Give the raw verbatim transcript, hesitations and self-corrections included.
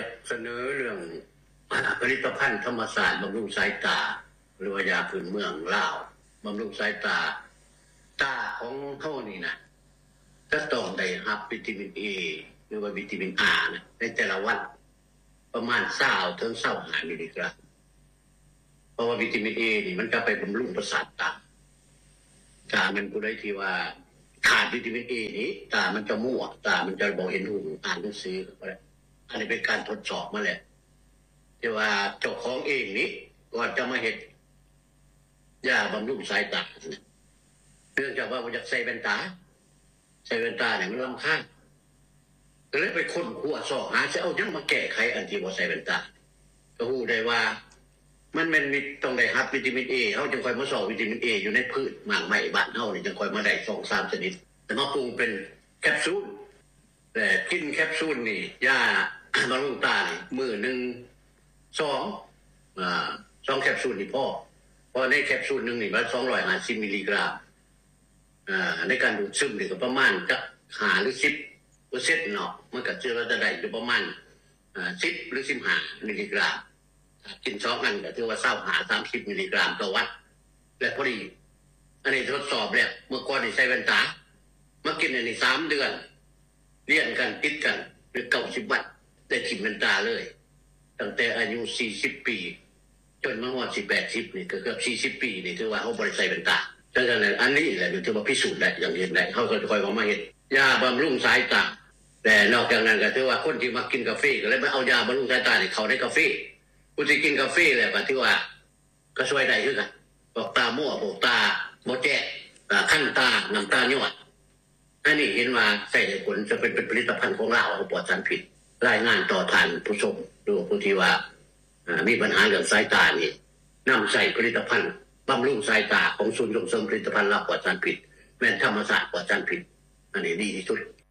ากเสนอเรื่องผลิตภัณฑ์ธรรมศาสตร์บำรุงสายตาหรือว่ายาพื้นเมืองลาวบำรุงสายตาตาของเฮานี่นะก็ต้องได้รับวิตามิน A หรือว่าวิตามิน R นะในแต่ละวันประมาณ20ถึง25มิลลิกรัมเพราะว่าวิตามิน A นี่มันจะไปบำรุงประสาทตาตามันผู้ใดที่ว่าขาดวิตามิน A นี้ตามันจะมั่วตามันจะบ่เห็นหูอ่านหนังสือก็ได้อันนี้เป็นการทดสอบมาแล้วที่ว่าเจ้าของเองนี้ก่อนจะมาเฮ็ดยาบำรุงสายตาเนื่องจากว่าบ่อยากใส่แว่นตาใส่แว่นตาเนี่ยมันรำคาญก็เลยไปค้นคว้าสอบหาจะเอายังมาแก้ไขอันที่บ่ใส่แว่นตาก็ฮู้ได้ว่ามันแม่นมีต้องได้รับวิตามิน A เฮาจึงค่อยมาสอบวิตามิน A อยู่ในพืชหมากไม้บ้านเฮานี่จึงค่อยมาได้ สองสาม ชนิดแต่มาปรุงเป็นแคปซูลแต่กินแคปซูลนี่ยาบำรุงตานี่มื้อนึงสองอ่าสองแคปซูลนี่พอเพราะในแคปซูลนึงนี่มันสองร้อยห้าสิบมิลลิกรัมอ่าในการดูดซึมนี่ก็ประมาณจักห้าหรือสิบเปอร์เซ็นต์ เนาะมันก็จะว่าจะได้อยู่ประมาณอ่าสิบหรือสิบห้ามิลลิกรัมกินสองอันก็ถือว่าเศร้าหาสามสิบมิลลิกรัมต่อวันและพอดีอันนี้ทดสอบแล้วเมื่อก่อนนี่ใส่แว่นตามากินอันนี้สามเดือนเรียนกันติดกันหรือเก้าสิบวันได้กินแว่นตาเลยตั้งแต่อายุสี่สิบปีจนมาฮอดสิบแปดสิบนี่ก็เกือบสี่สิบปีนี่ถือว่าเฮาบ่ได้ใส่แว่นตาดังนั้นอันนี้แหละถือว่าพิสูจน์ได้อย่างเห็นได้เฮาก็ค่อยๆมาเฮ็ดยาบำรุงสายตาแต่นอกจากนั้นก็ถือว่าคนที่มากินกาแฟก็เลยมาเอายาบำรุงสายตานี่เข้าในกาแฟผู้ที่กินกาแฟแล้วก็ถือว่าก็ช่วยได้คือกันบอกตามั่วบอกตาบ่แจ้งตาคั่นตาน้ำตาย้อยอันนี้เห็นว่าใช้ได้ผลจะเป็นผลิตภัณฑ์ของเราปลอดสารพิษรายงานต่อท่านผู้ชมหรือผู้ที่ว่ามีปัญหาเรื่องสายตานี่นำใส่ผลิตภัณฑ์บำรุงสายตาของศูนย์ส่งเสริมผลิตภัณฑ์ลาวปลอดสารพิษแม่นธรรมศาสตร์ปลอดสารพิษอันนี้ดีที่สุด